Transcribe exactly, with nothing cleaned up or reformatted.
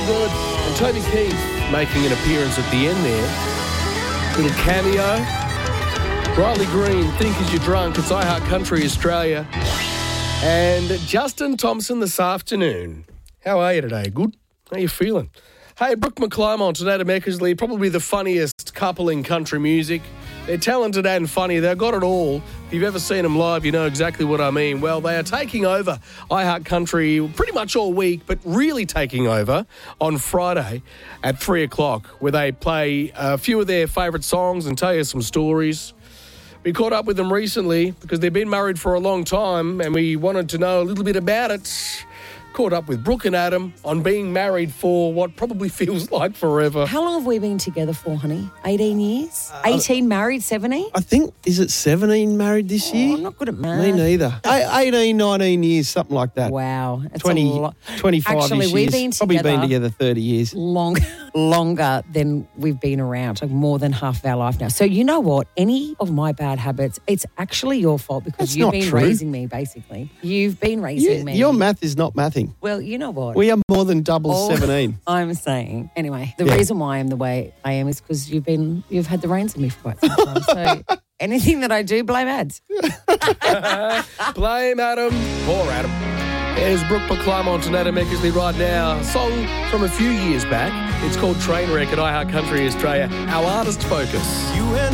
good. And Toby Keith making an appearance at the end there. Little cameo. Riley Green, Think As You're Drunk. It's iHeart Country Australia. And Justin Thompson this afternoon. How are you today? Good? How you feeling? Hey, Brooke McClymont and Adam Eckersley, probably the funniest couple in country music. They're talented and funny. They've got it all. If you've ever seen them live, you know exactly what I mean. Well, they are taking over iHeart Country pretty much all week, but really taking over on Friday at three o'clock, where they play a few of their favourite songs and tell you some stories. We caught up with them recently because they've been married for a long time and we wanted to know a little bit about it. Caught up with Brooke and Adam on being married for what probably feels like forever. How long have we been together for, honey? eighteen years? Uh, eighteen married, seventeen? I think, is it seventeen married this oh, year? I'm not good at math. Me neither. eighteen, nineteen years, something like that. Wow. That's twenty, a lot. twenty-five Actually, we've years. been Probably together been together thirty years. Long, longer than we've been around, like more than half of our life now. So you know what? Any of my bad habits, it's actually your fault because That's you've not been true. raising me, basically. You've been raising You, me. your math is not mathing. Well, you know what? We are more than double All seventeen. I'm saying. Anyway, the Yeah. reason why I'm the way I am is because you've been, you've had the reins on me for quite some time. So anything that I do, blame ads. Blame Adam. Poor Adam. There's Brooke McClymont and Adam Eckersley right now. A song from a few years back. It's called Trainwreck at iHeart Country Australia. Our artist focus. You and